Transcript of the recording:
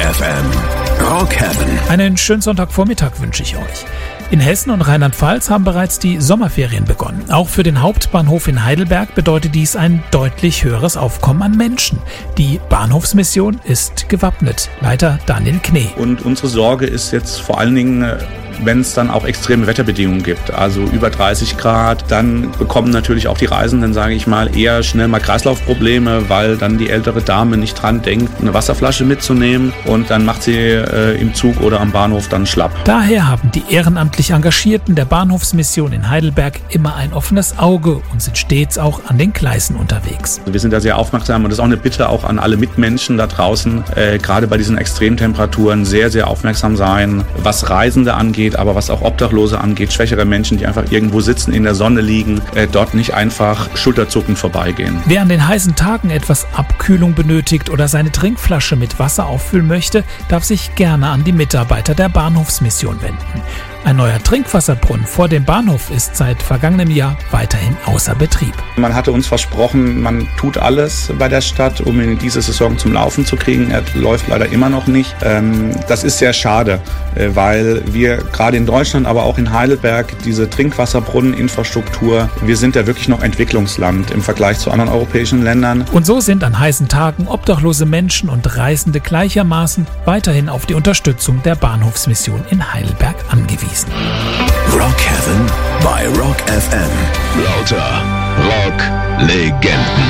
FM. Rock Heaven. Einen schönen Sonntagvormittag wünsche ich euch. In Hessen und Rheinland-Pfalz haben bereits die Sommerferien begonnen. Auch für den Hauptbahnhof in Heidelberg bedeutet dies ein deutlich höheres Aufkommen an Menschen. Die Bahnhofsmission ist gewappnet. Leiter Daniel Knee. Und unsere Sorge ist jetzt vor allen Dingen, wenn es dann auch extreme Wetterbedingungen gibt, also über 30 Grad, dann bekommen natürlich auch die Reisenden, sage ich mal, eher schnell mal Kreislaufprobleme, weil dann die ältere Dame nicht dran denkt, eine Wasserflasche mitzunehmen und dann macht sie im Zug oder am Bahnhof dann schlapp. Daher haben die ehrenamtlich Engagierten der Bahnhofsmission in Heidelberg immer ein offenes Auge und sind stets auch an den Gleisen unterwegs. Wir sind da sehr aufmerksam und das ist auch eine Bitte auch an alle Mitmenschen da draußen, gerade bei diesen Extremtemperaturen sehr, sehr aufmerksam sein, was Reisende angeht, aber was auch Obdachlose angeht, schwächere Menschen, die einfach irgendwo sitzen, in der Sonne liegen, dort nicht einfach schulterzuckend vorbeigehen. Wer an den heißen Tagen etwas Abkühlung benötigt oder seine Trinkflasche mit Wasser auffüllen möchte, darf sich gerne an die Mitarbeiter der Bahnhofsmission wenden. Ein neuer Trinkwasserbrunnen vor dem Bahnhof ist seit vergangenem Jahr weiterhin außer Betrieb. Man hatte uns versprochen, man tut alles bei der Stadt, um ihn diese Saison zum Laufen zu kriegen. Er läuft leider immer noch nicht. Das ist sehr schade, weil wir gerade in Deutschland, aber auch in Heidelberg diese Trinkwasserbrunneninfrastruktur, wir sind da wirklich noch Entwicklungsland im Vergleich zu anderen europäischen Ländern. Und so sind an heißen Tagen obdachlose Menschen und Reisende gleichermaßen weiterhin auf die Unterstützung der Bahnhofsmission in Heidelberg angewiesen. Rock Heaven bei Rock FM. Lauter Rock-Legenden.